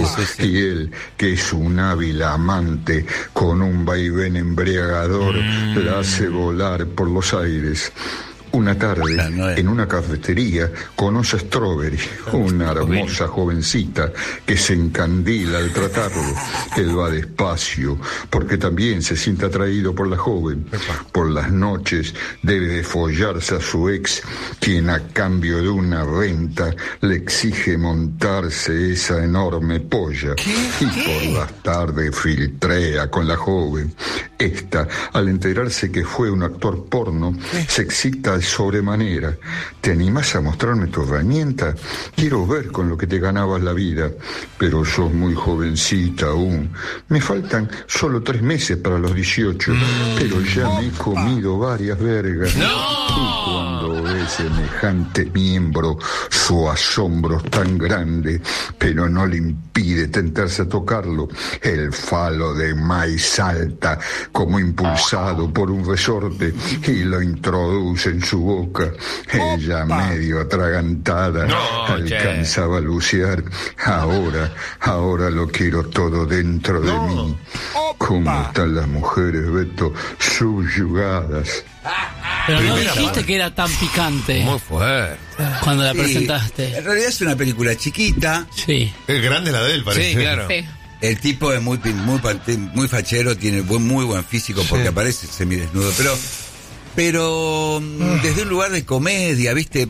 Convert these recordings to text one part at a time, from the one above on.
y él, que es un hábil amante, con un vaivén embriagador, la hace volar por los aires. Una tarde, en una cafetería, conoce a Strawberry, una hermosa jovencita que se encandila al tratarlo. Él va despacio, porque también se siente atraído por la joven. Por las noches debe de follarse a su ex, quien a cambio de una renta le exige montarse esa enorme polla. Y por las tardes filtrea con la joven. Esta, al enterarse que fue un actor porno, se excita de sobremanera. ¿Te animás a mostrarme tu herramienta? Quiero ver con lo que te ganabas la vida. Pero sos muy jovencita aún. Me faltan solo 3 meses para los 18, pero ya me he comido varias vergas. Y cuando ve semejante miembro, su asombro es tan grande, pero no le impide tentarse a tocarlo. El falo de Mai salta como impulsado por un resorte y lo introduce en su boca. Ella, medio atragantada, alcanza a balbucear: ahora lo quiero todo dentro de mí. ¿Cómo están las mujeres, Beto? Subyugadas. Pero no dijiste que era tan picante. Muy fuerte. Cuando la presentaste. En realidad es una película chiquita. Sí. Es grande la de él, parece. Sí, claro. Sí. El tipo es muy fachero, tiene muy buen físico porque aparece semidesnudo, pero desde un lugar de comedia, ¿viste?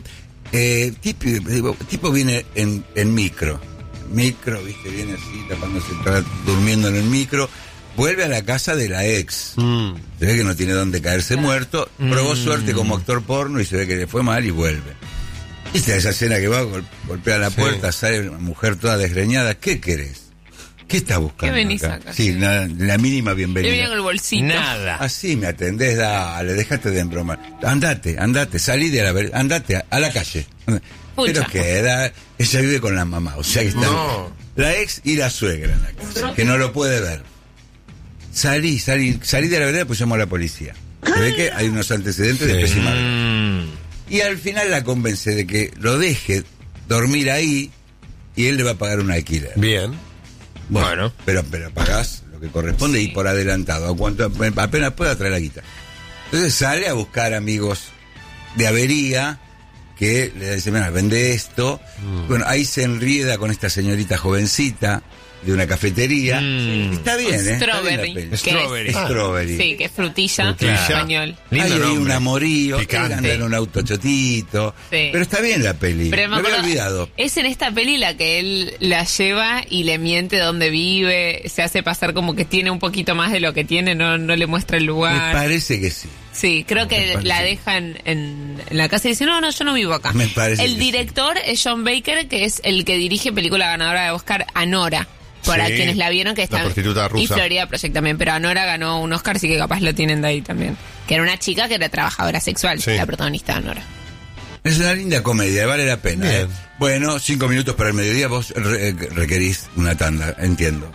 Tipo viene en micro, ¿viste? Viene así, tapándose, durmiendo en el micro, vuelve a la casa de la ex. Se ve que no tiene dónde caerse muerto, probó suerte como actor porno y se ve que le fue mal y vuelve. ¿Viste esa escena que va, golpea la puerta, sale una mujer toda desgreñada? ¿Qué querés? ¿Qué estás buscando? ¿Qué venís acá? acá? Sí, la mínima bienvenida. Le venía con el bolsito. Nada. Así me atendés, dale, dejate de embromar. Andate, salí de andate a la calle. Pero ella vive con la mamá, o sea que está la ex y la suegra en la casa, que no lo puede ver. Salí de la vereda, pues llamo a la policía. Se ve que hay unos antecedentes de pésima vida. Y al final la convence de que lo deje dormir ahí y él le va a pagar un alquiler. Bien. Bueno. Pero pagás lo que corresponde y por adelantado. A cuanto apenas pueda traer la guita. Entonces sale a buscar amigos de avería que le dicen: mira, vende esto. Bueno, ahí se enrieda con esta señorita jovencita de una cafetería. Está bien, Strawberry. Sí, que es frutilla en español. Hay un amorío, anda en un auto chotito. Sí. Pero está bien la peli. Pero me había olvidado. Es en esta peli la que él la lleva y le miente dónde vive, se hace pasar como que tiene un poquito más de lo que tiene, no le muestra el lugar. Me parece que sí. Sí, creo que la dejan en la casa y dice: no, yo no vivo acá. Me parece el director es John Baker, que es el que dirige película ganadora de Oscar, Anora. Para quienes la vieron, que está la prostituta rusa. Y Florida Project también, pero Anora ganó un Oscar, así que capaz lo tienen de ahí también. Que era una chica que era trabajadora sexual, la protagonista de Anora. Es una linda comedia, vale la pena. Bueno, 5 minutos para el mediodía, vos requerís una tanda, entiendo.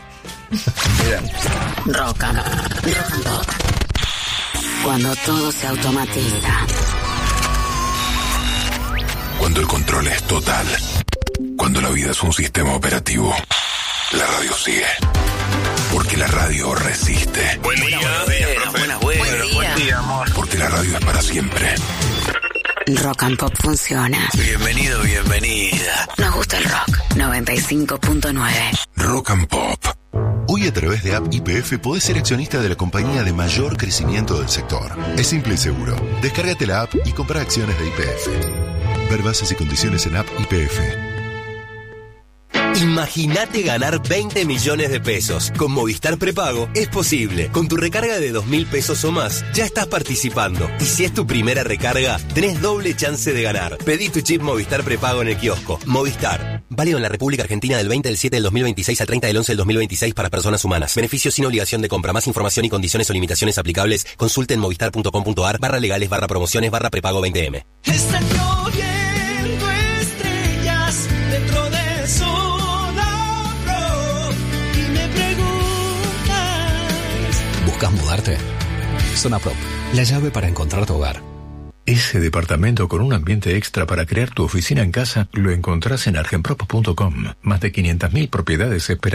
Rock and Pop. Cuando todo se automatiza. Cuando el control es total. Cuando la vida es un sistema operativo. La radio sigue. Porque la radio resiste. Buen día, profe. Buen día, amor. Porque la radio es para siempre. Rock and Pop funciona. Bienvenido, bienvenida. Nos gusta el rock. 95.9. Rock and Pop. Hoy a través de App YPF podés ser accionista de la compañía de mayor crecimiento del sector. Es simple y seguro. Descárgate la app y compra acciones de YPF. Ver bases y condiciones en App YPF. Imagínate ganar 20 millones de pesos. Con Movistar Prepago es posible. Con tu recarga de 2.000 pesos o más, ya estás participando. Y si es tu primera recarga, tenés doble chance de ganar. Pedí tu chip Movistar Prepago en el kiosco. Movistar. Válido en la República Argentina del 20 del 7 del 2026 al 30 del 11 del 2026 para personas humanas. Beneficios sin obligación de compra. Más información y condiciones o limitaciones aplicables. Consulte en movistar.com.ar/legales/prepago 20M. Está lloviendo estrellas dentro de Zona Rock y me preguntas: ¿buscas mudarte? Zona Prop, la llave para encontrar tu hogar. Ese departamento con un ambiente extra para crear tu oficina en casa lo encontrás en argenprop.com. Más de 500.000 propiedades esperan